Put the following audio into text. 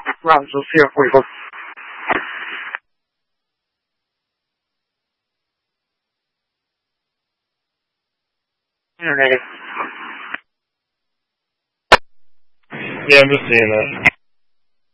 Rounds of 044. Internet. Yeah, I'm just seeing that.